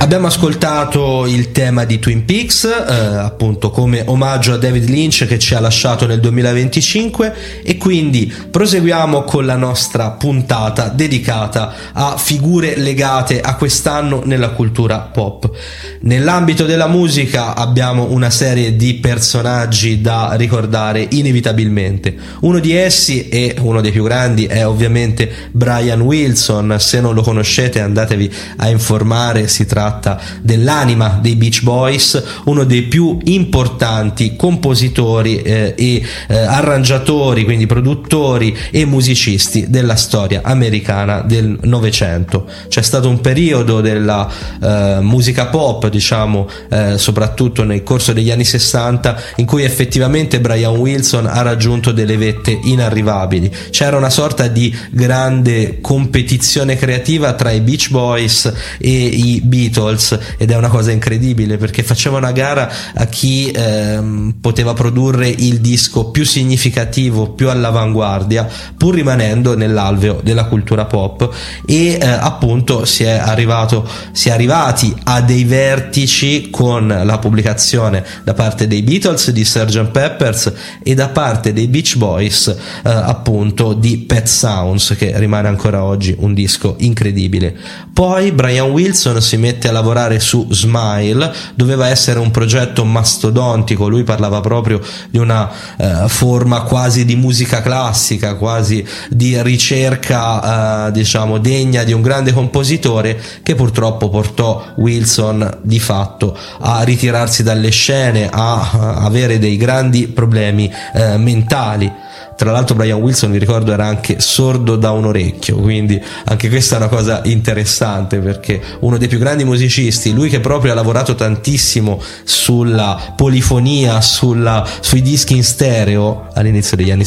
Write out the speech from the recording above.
Abbiamo ascoltato il tema di Twin Peaks, appunto come omaggio a David Lynch che ci ha lasciato nel 2025, e quindi proseguiamo con la nostra puntata dedicata a figure legate a quest'anno nella cultura pop. Nell'ambito della musica abbiamo una serie di personaggi da ricordare inevitabilmente. Uno di essi, e uno dei più grandi, è ovviamente Brian Wilson. Se non lo conoscete andatevi a informare, si tratta dell'anima dei Beach Boys, uno dei più importanti compositori e arrangiatori, quindi produttori e musicisti della storia americana del Novecento. C'è stato un periodo della musica pop, diciamo, soprattutto nel corso degli anni 60, in cui effettivamente Brian Wilson ha raggiunto delle vette inarrivabili. C'era una sorta di grande competizione creativa tra i Beach Boys e i Beatles, ed è una cosa incredibile perché faceva una gara a chi poteva produrre il disco più significativo, più all'avanguardia, pur rimanendo nell'alveo della cultura pop, e appunto si è arrivati a dei vertici con la pubblicazione da parte dei Beatles di Sgt. Pepper's e da parte dei Beach Boys appunto di Pet Sounds, che rimane ancora oggi un disco incredibile. Poi Brian Wilson si mette a lavorare su Smile. Doveva essere un progetto mastodontico, lui parlava proprio di una forma quasi di musica classica, quasi di ricerca diciamo degna di un grande compositore, che purtroppo portò Wilson di fatto a ritirarsi dalle scene, a avere dei grandi problemi mentali. Tra l'altro Brian Wilson, vi ricordo, era anche sordo da un orecchio, quindi anche questa è una cosa interessante, perché uno dei più grandi musicisti, lui che proprio ha lavorato tantissimo sulla polifonia, sui dischi in stereo all'inizio degli anni